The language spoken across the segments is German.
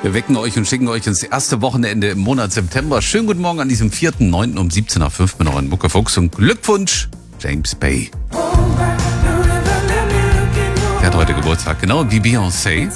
Wir wecken euch und schicken euch ins erste Wochenende im Monat September. Schönen guten Morgen an diesem 4.9. um 17.05 Uhr mit euren Muckefuchs und Glückwunsch, James Bay. Der hat heute Geburtstag, genau wie Beyoncé.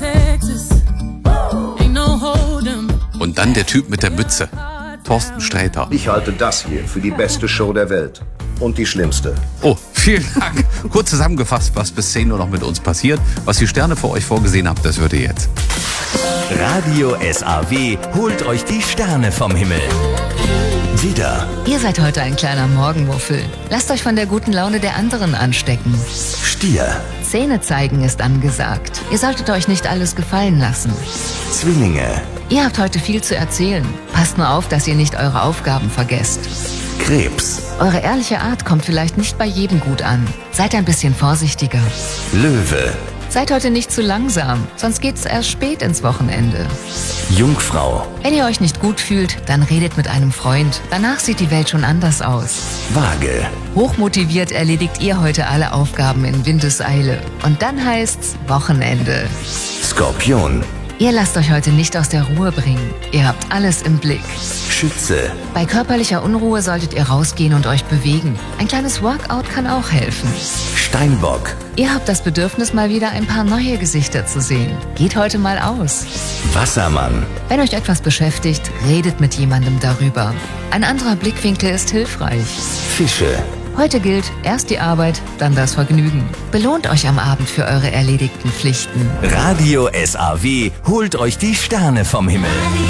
Und dann der Typ mit der Mütze, Thorsten Sträter. Ich halte das hier für die beste Show der Welt. Und die schlimmste. Oh, vielen Dank. Kurz zusammengefasst, was bis 10 Uhr noch mit uns passiert. Was die Sterne für euch vorgesehen habt, das hört ihr jetzt. Radio SAW holt euch die Sterne vom Himmel. Widder, Ihr seid heute ein kleiner Morgenmuffel. Lasst euch von der guten Laune der anderen anstecken. Stier, Zähne zeigen ist angesagt. Ihr solltet euch nicht alles gefallen lassen. Zwillinge, Ihr habt heute viel zu erzählen. Passt nur auf, dass ihr nicht eure Aufgaben vergesst. Krebs, Eure ehrliche Art kommt vielleicht nicht bei jedem gut an. Seid ein bisschen vorsichtiger. Löwe, Seid heute nicht zu langsam, sonst geht's erst spät ins Wochenende. Jungfrau, Wenn ihr euch nicht gut fühlt, dann redet mit einem Freund. Danach sieht die Welt schon anders aus. Waage, Hochmotiviert erledigt ihr heute alle Aufgaben in Windeseile. Und dann heißt's Wochenende. Skorpion, Ihr lasst euch heute nicht aus der Ruhe bringen. Ihr habt alles im Blick. Schütze, Bei körperlicher Unruhe solltet ihr rausgehen und euch bewegen. Ein kleines Workout kann auch helfen. Steinbock, Ihr habt das Bedürfnis, mal wieder ein paar neue Gesichter zu sehen. Geht heute mal aus. Wassermann, Wenn euch etwas beschäftigt, redet mit jemandem darüber. Ein anderer Blickwinkel ist hilfreich. Fische, Heute gilt erst die Arbeit, dann das Vergnügen. Belohnt euch am Abend für eure erledigten Pflichten. Radio SAW holt euch die Sterne vom Himmel.